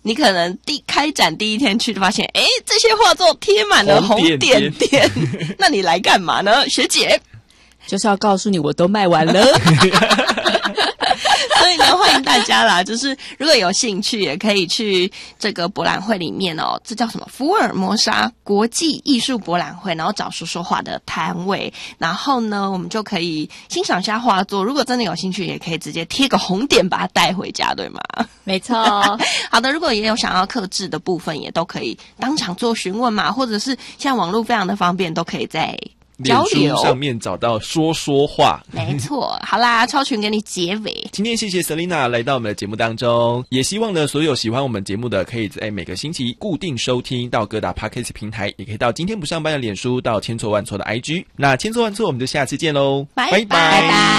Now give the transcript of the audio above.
你可能开展第一天去就发现，这些画作贴满了红点点，那你来干嘛呢，学姐？ 就是要告诉你我都卖完了。 所以呢，欢迎大家啦，就是如果有兴趣也可以去这个博览会里面哦，这叫什么福尔摩沙国际艺术博览会，然后找说说话的摊位，然后呢我们就可以欣赏一下画作，如果真的有兴趣也可以直接贴个红点把它带回家，对吗？ 没错。 好的，如果也有想要客制的部分也都可以当场做询问嘛，或者是现在网络非常的方便，都可以在交流脸书上面找到说说话。 没错。好啦，超群给你结尾。 今天谢谢 Selina 来到我们的节目当中，也希望呢所有喜欢我们节目的可以在每个星期固定收听到各大 Podcast 平台，也可以到今天不上班的脸书，到千错万错的 IG。那千错万错我们就下次见咯， 拜拜。